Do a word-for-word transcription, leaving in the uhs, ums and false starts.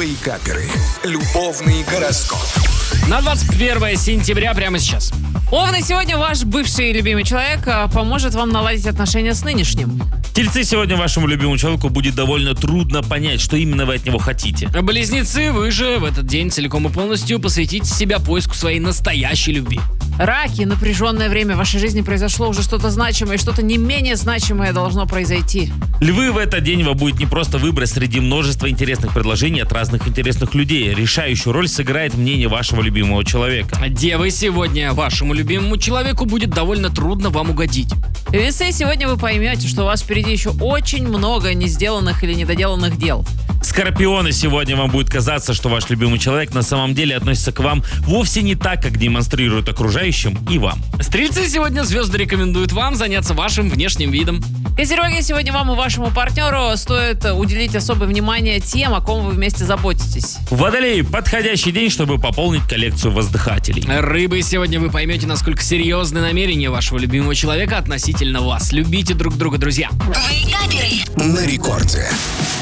Вейкаперы. Любовный гороскоп. На двадцать первое сентября прямо сейчас. Овны, сегодня ваш бывший любимый человек а, поможет вам наладить отношения с нынешним. Тельцы, сегодня вашему любимому человеку будет довольно трудно понять, что именно вы от него хотите. Близнецы, вы же в этот день целиком и полностью посвятите себя поиску своей настоящей любви. Раки, напряженное время в вашей жизни произошло уже что-то значимое, и что-то не менее значимое должно произойти. Львы, в этот день вам будет не просто выбрать среди множества интересных предложений от разных интересных людей. Решающую роль сыграет мнение вашего любимого человека. Девы, сегодня вашему любимому человеку будет довольно трудно вам угодить. Весы, сегодня вы поймете, что у вас впереди еще очень много не сделанных или недоделанных дел. Скорпионы, сегодня вам будет казаться, что ваш любимый человек на самом деле относится к вам вовсе не так, как демонстрирует окружающим и вам. Стрельцы, сегодня звезды рекомендуют вам заняться вашим внешним видом. Козероги, сегодня вам и вашему партнеру стоит уделить особое внимание тем, о ком вы вместе заботитесь. Водолеи, подходящий день, чтобы пополнить коллекцию воздыхателей. Рыбы, сегодня вы поймете, насколько серьезны намерения вашего любимого человека относительно вас. Любите друг друга, друзья. На рекорде.